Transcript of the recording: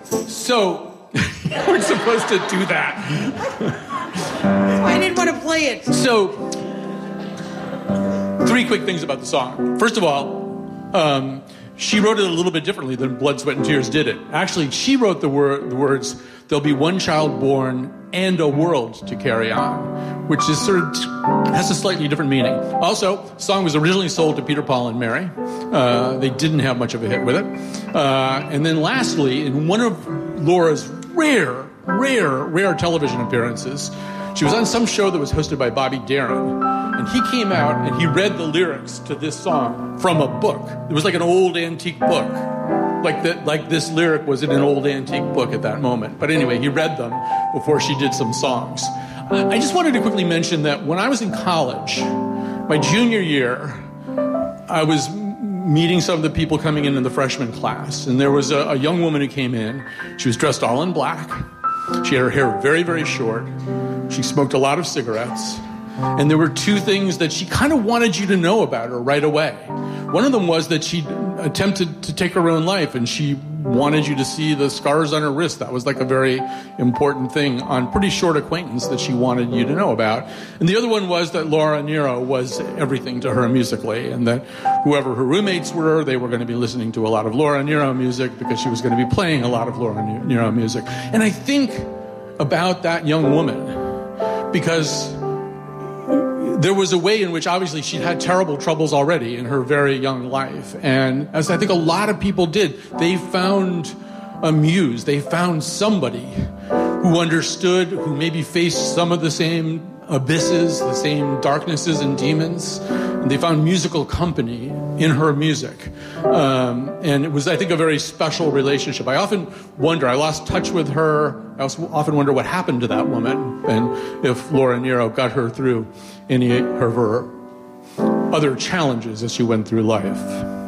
So, we're supposed to do that. I didn't want to play it. So, 3 quick things about the song. First of all, she wrote it a little bit differently than Blood, Sweat, and Tears did it. Actually, she wrote the words, "There'll be one child born and a world to carry on," which is sort of has a slightly different meaning. Also, the song was originally sold to Peter, Paul, and Mary. They didn't have much of a hit with it. And then lastly, in one of Laura's rare television appearances, she was on some show that was hosted by Bobby Darin. And he came out and he read the lyrics to this song from a book. It was like an old antique book. Like this lyric was in an old antique book at that moment. But anyway, he read them before she did some songs. I just wanted to quickly mention that when I was in college, my junior year, I was meeting some of the people coming in the freshman class. And there was a young woman who came in. She was dressed all in black. She had her hair very, very short. She smoked a lot of cigarettes. And there were 2 things that she kind of wanted you to know about her right away. One of them was that she attempted to take her own life, and she wanted you to see the scars on her wrist. That was like a very important thing on pretty short acquaintance that she wanted you to know about. And the other one was that Laura Nyro was everything to her musically, and that whoever her roommates were, they were going to be listening to a lot of Laura Nyro music because she was going to be playing a lot of Laura Nyro music. And I think about that young woman because there was a way in which obviously she'd had terrible troubles already in her very young life. And as I think a lot of people did, they found a muse. They found somebody who understood, who maybe faced some of the same abysses, the same darknesses and demons. And they found musical company in her music. And it was, I think, a very special relationship. I often wonder, I lost touch with her. I also often wonder what happened to that woman and if Laura Nyro got her through any of her other challenges as she went through life.